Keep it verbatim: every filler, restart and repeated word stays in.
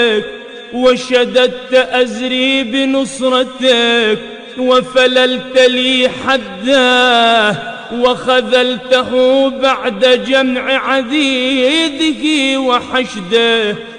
وشددت أزري بنصرتك وفللت لي حداه وخذلته بعد جمع عديده وحشده